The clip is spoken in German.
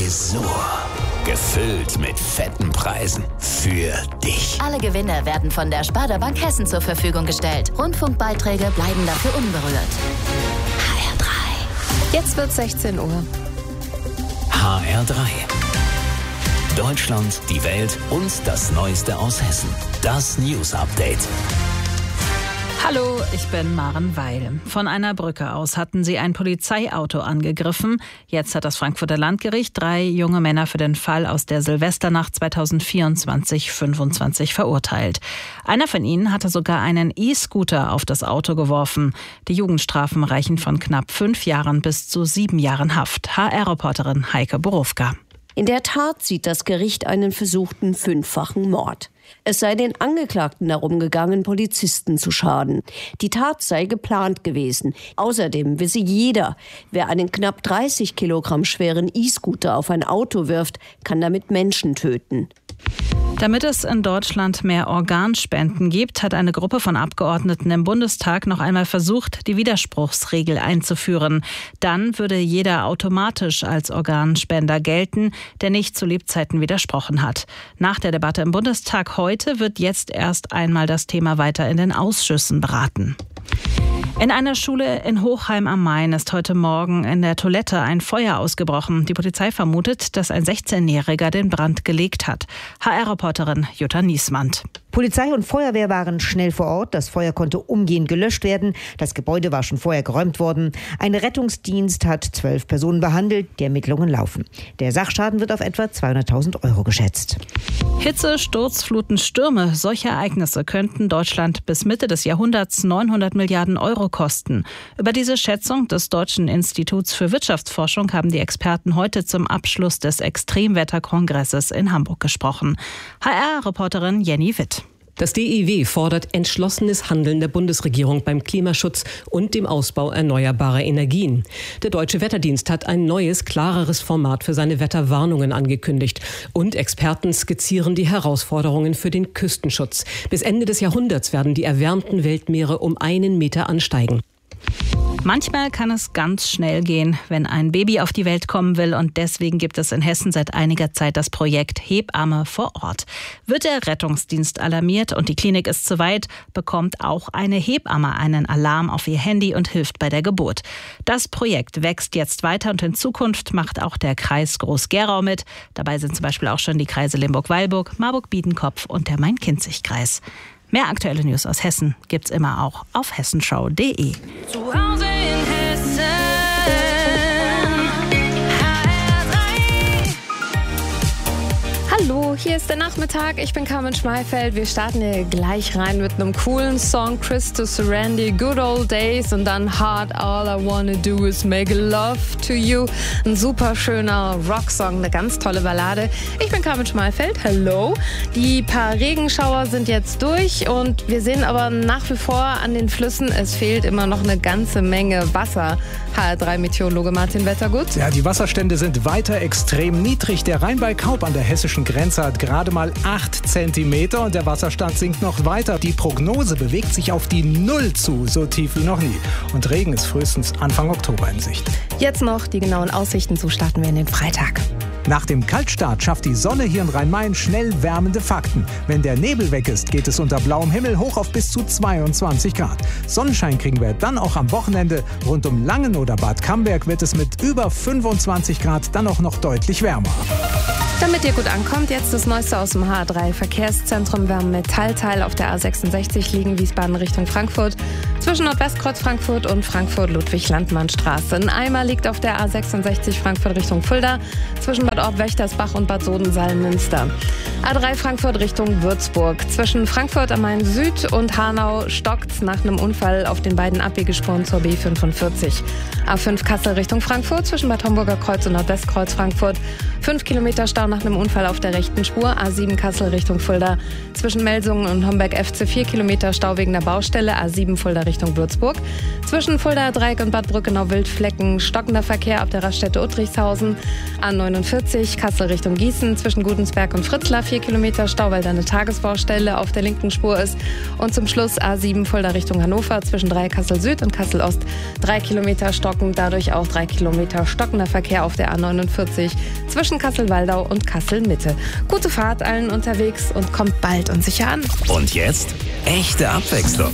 Tresor. Gefüllt mit fetten Preisen. Für dich. Alle Gewinne werden von der Sparda Bank Hessen zur Verfügung gestellt. Rundfunkbeiträge bleiben dafür unberührt. HR3. Jetzt wird 16 Uhr. HR3. Deutschland, die Welt und das Neueste aus Hessen. Das News Update. Hallo, ich bin Maren Weil. Von einer Brücke aus hatten sie ein Polizeiauto angegriffen. Jetzt hat das Frankfurter Landgericht 3 junge Männer für den Fall aus der Silvesternacht 2024/25 verurteilt. Einer von ihnen hatte sogar einen E-Scooter auf das Auto geworfen. Die Jugendstrafen reichen von knapp 5 Jahren bis zu 7 Jahren Haft. HR-Reporterin Heike Borowka. In der Tat sieht das Gericht einen versuchten 5-fachen Mord. Es sei den Angeklagten darum gegangen, Polizisten zu schaden. Die Tat sei geplant gewesen. Außerdem wisse jeder, wer einen knapp 30 Kilogramm schweren E-Scooter auf ein Auto wirft, kann damit Menschen töten. Damit es in Deutschland mehr Organspenden gibt, hat eine Gruppe von Abgeordneten im Bundestag noch einmal versucht, die Widerspruchsregel einzuführen. Dann würde jeder automatisch als Organspender gelten, der nicht zu Lebzeiten widersprochen hat. Nach der Debatte im Bundestag heute wird jetzt erst einmal das Thema weiter in den Ausschüssen beraten. In einer Schule in Hochheim am Main ist heute Morgen in der Toilette ein Feuer ausgebrochen. Die Polizei vermutet, dass ein 16-Jähriger den Brand gelegt hat. HR-Reporterin Jutta Niesmann. Polizei und Feuerwehr waren schnell vor Ort. Das Feuer konnte umgehend gelöscht werden. Das Gebäude war schon vorher geräumt worden. Ein Rettungsdienst hat 12 Personen behandelt. Die Ermittlungen laufen. Der Sachschaden wird auf etwa 200.000 € geschätzt. Hitze, Sturzfluten, Stürme. Solche Ereignisse könnten Deutschland bis Mitte des Jahrhunderts 900 Milliarden € kosten. Über diese Schätzung des Deutschen Instituts für Wirtschaftsforschung haben die Experten heute zum Abschluss des Extremwetterkongresses in Hamburg gesprochen. HR-Reporterin Jenny Witt. Das DIW fordert entschlossenes Handeln der Bundesregierung beim Klimaschutz und dem Ausbau erneuerbarer Energien. Der Deutsche Wetterdienst hat ein neues, klareres Format für seine Wetterwarnungen angekündigt. Und Experten skizzieren die Herausforderungen für den Küstenschutz. Bis Ende des Jahrhunderts werden die erwärmten Weltmeere um 1 Meter ansteigen. Manchmal kann es ganz schnell gehen, wenn ein Baby auf die Welt kommen will, und deswegen gibt es in Hessen seit einiger Zeit das Projekt Hebamme vor Ort. Wird der Rettungsdienst alarmiert und die Klinik ist zu weit, bekommt auch eine Hebamme einen Alarm auf ihr Handy und hilft bei der Geburt. Das Projekt wächst jetzt weiter und in Zukunft macht auch der Kreis Groß-Gerau mit. Dabei sind zum Beispiel auch schon die Kreise Limburg-Weilburg, Marburg-Biedenkopf und der Main-Kinzig-Kreis. Mehr aktuelle News aus Hessen gibt's immer auch auf hessenschau.de. Zu Hause in Hessen. Hallo, hier ist der Nachmittag. Ich bin Carmen Schmeifeld. Wir starten hier gleich rein mit einem coolen Song. Chris to Serenity, Good Old Days und dann Hard, All I Wanna Do Is Make Love to You. Ein super schöner Rocksong, eine ganz tolle Ballade. Ich bin Carmen Schmeifeld. Hello. Die paar Regenschauer sind jetzt durch und wir sehen aber nach wie vor an den Flüssen, es fehlt immer noch eine ganze Menge Wasser. HR3-Meteorologe Martin Wettergut. Ja, die Wasserstände sind weiter extrem niedrig. Der Rhein bei Kaub an der hessischen Grenze hat gerade mal 8 Zentimeter und der Wasserstand sinkt noch weiter. Die Prognose bewegt sich auf die 0 zu, so tief wie noch nie. Und Regen ist frühestens Anfang Oktober in Sicht. Jetzt noch die genauen Aussichten, so starten wir in den Freitag. Nach dem Kaltstart schafft die Sonne hier in Rhein-Main schnell wärmende Fakten. Wenn der Nebel weg ist, geht es unter blauem Himmel hoch auf bis zu 22 Grad. Sonnenschein kriegen wir dann auch am Wochenende. Rund um Langen oder Bad Camberg wird es mit über 25 Grad dann auch noch deutlich wärmer. Damit ihr gut ankommt, jetzt das Neueste aus dem HR3-Verkehrszentrum. Wir haben Metallteil auf der A66 liegen, Wiesbaden Richtung Frankfurt. Zwischen Nordwestkreuz Frankfurt und Frankfurt-Ludwig-Landmann-Straße. Ein Eimer liegt auf der A66 Frankfurt Richtung Fulda. Zwischen Bad Orb-Wächtersbach und Bad Soden-Salmünster. A3 Frankfurt Richtung Würzburg. Zwischen Frankfurt am Main Süd und Hanau stockt's nach einem Unfall auf den beiden Abbiegespuren zur B45. A5 Kassel Richtung Frankfurt zwischen Bad Homburger Kreuz und Nordwestkreuz Frankfurt. 5 Kilometer Stau Stau nach einem Unfall auf der rechten Spur. A7 Kassel Richtung Fulda. Zwischen Melsungen und Homberg-FC 4 Kilometer Stau wegen der Baustelle. A7 Fulda Richtung Würzburg. Zwischen Fulda Dreieck und Bad Brückenau-Wildflecken stockender Verkehr ab der Raststätte Uttrichshausen. A49 Kassel Richtung Gießen. Zwischen Gudensberg und Fritzlar 4 Kilometer Stau, weil da eine Tagesbaustelle auf der linken Spur ist. Und zum Schluss A7 Fulda Richtung Hannover. Zwischen Dreieck Kassel Süd und Kassel Ost 3 Kilometer stockend. Dadurch auch 3 Kilometer stockender Verkehr auf der A49 zwischen Kassel-Waldau und Kassel-Mitte. Gute Fahrt allen unterwegs und kommt bald und sicher an. Und jetzt echte Abwechslung.